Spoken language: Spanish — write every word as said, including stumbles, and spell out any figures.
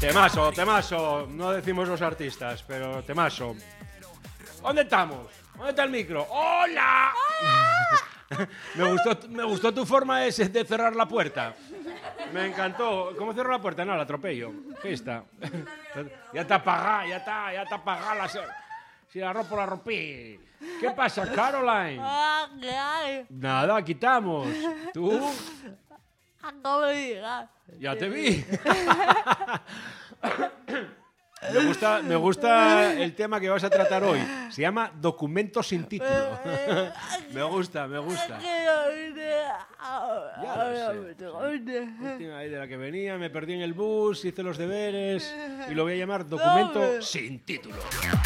Temazo, temazo. No decimos los artistas, pero temazo. ¿Dónde estamos? ¿Dónde está el micro? ¡Hola! ¡Hola! me, gustó, me gustó tu forma de, de cerrar la puerta. Me encantó. ¿Cómo cierro la puerta? No, la atropello. ¿Qué está? Ya está apagada, ya está, ya está apagada la... Si la rompo, la rompí. ¿Qué pasa, Caroline? Nada, quitamos. ¿Tú? Acabo de llegar. Ya te vi. Me gusta, me gusta el tema que vas a tratar hoy. Se llama Documento sin título. Me gusta, me gusta. Ya lo sé. Última vez de la que venía, me perdí en el bus, hice los deberes y lo voy a llamar Documento sin título.